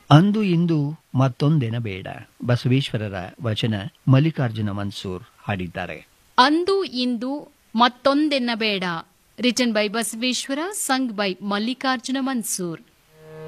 ಅಂದು ಇಂದು ಮತ್ತೊಂದೆನಬೇಡ. ಬಸವೇಶ್ವರರ ವಚನ, ಮಲ್ಲಿಕಾರ್ಜುನ ಮನ್ಸೂರ್ ಹಾಡಿದ್ದಾರೆ. ಅಂದು ಇಂದು ಮತ್ತೊಂದೆನ್ನಬೇಡ, written by Basaveshwara, sung by Mallikarjuna Mansoor.